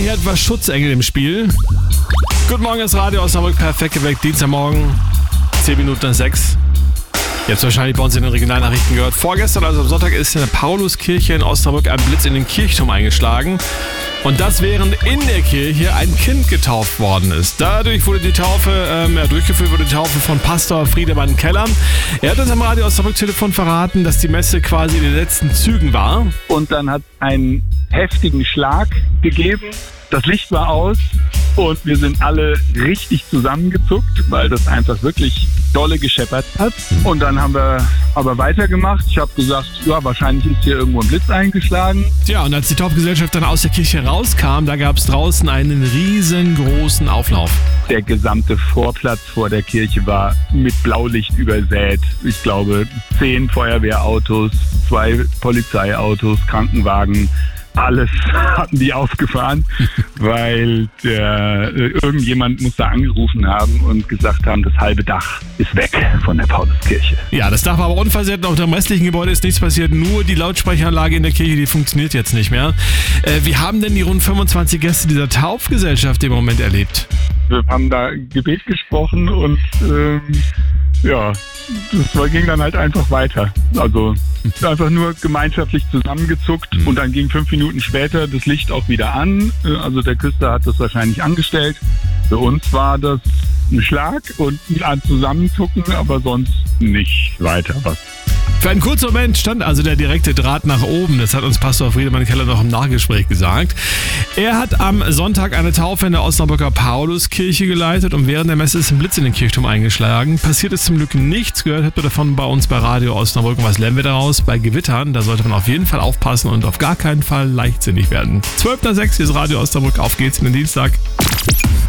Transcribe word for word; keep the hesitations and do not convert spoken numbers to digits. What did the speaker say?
hier etwas Schutzengel im Spiel. Guten Morgen, das Radio Osnabrück, perfekt geweckt, Dienstagmorgen, zehn Minuten nach sechs. Ihr habt wahrscheinlich bei uns in den Regionalnachrichten gehört. Vorgestern, also am Sonntag, ist in der Pauluskirche in Osnabrück ein Blitz in den Kirchturm eingeschlagen. Und das während in der Kirche ein Kind getauft worden ist. Dadurch wurde die Taufe, ähm, ja, durchgeführt wurde die Taufe von Pastor Friedemann Keller. Er hat uns am Radio Osnabrück Telefon verraten, dass die Messe quasi in den letzten Zügen war. Und dann hat es einen heftigen Schlag gegeben. Das Licht war aus und wir sind alle richtig zusammengezuckt, weil das einfach wirklich dolle gescheppert hat. Und dann haben wir aber weitergemacht. Ich habe gesagt, ja, wahrscheinlich ist hier irgendwo ein Blitz eingeschlagen. Ja, und als die Taufgesellschaft dann aus der Kirche rauskam, da gab es draußen einen riesengroßen Auflauf. Der gesamte Vorplatz vor der Kirche war mit Blaulicht übersät. Ich glaube, zehn Feuerwehrautos, zwei Polizeiautos, Krankenwagen. Alles hatten die aufgefahren, weil der, irgendjemand muss da angerufen haben und gesagt haben, das halbe Dach ist weg von der Pauluskirche. Ja, das Dach war aber unversehrt, auf dem restlichen Gebäude ist nichts passiert, nur die Lautsprecheranlage in der Kirche, die funktioniert jetzt nicht mehr. Äh, wie haben denn die rund fünfundzwanzig Gäste dieser Taufgesellschaft im Moment erlebt? Wir haben da Gebet gesprochen und ähm, ja, das ging dann halt einfach weiter. Also einfach nur gemeinschaftlich zusammengezuckt und dann ging fünf Minuten später das Licht auch wieder an. Also der Küster hat das wahrscheinlich angestellt. Für uns war das ein Schlag und ein Zusammenzucken, aber sonst nicht weiter was. Für einen kurzen Moment stand also der direkte Draht nach oben. Das hat uns Pastor Friedemann Keller noch im Nachgespräch gesagt. Er hat am Sonntag eine Taufe in der Osnabrücker Pauluskirche geleitet und während der Messe ist ein Blitz in den Kirchturm eingeschlagen. Passiert ist zum Glück nichts. Gehört habt ihr davon bei uns bei Radio Osnabrück. Und was lernen wir daraus? Bei Gewittern, da sollte man auf jeden Fall aufpassen und auf gar keinen Fall leichtsinnig werden. zwölf nach sechs, hier ist Radio Osnabrück. Auf geht's in den Dienstag.